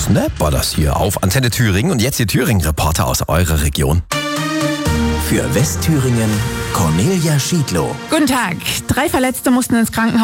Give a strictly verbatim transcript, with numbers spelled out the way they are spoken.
Snap war das hier auf Antenne Thüringen. Und jetzt die Thüringen-Reporter aus eurer Region. Für Westthüringen Cornelia Schiedlow. Guten Tag. Drei Verletzte mussten ins Krankenhaus.